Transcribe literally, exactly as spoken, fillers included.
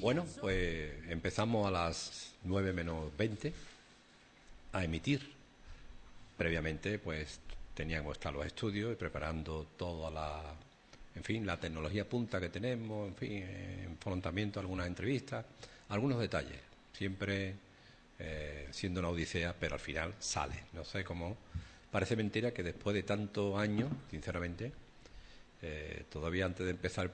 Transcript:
Bueno, pues empezamos a las nueve menos veinte a emitir. Previamente, pues teníamos que estar los estudios y preparando toda la, en fin, la tecnología punta que tenemos, en fin, enfrentamiento a algunas entrevistas, algunos detalles. Siempre eh, siendo una odisea, pero al final sale. No sé cómo. Parece mentira que después de tantos años, sinceramente, eh, todavía antes de empezar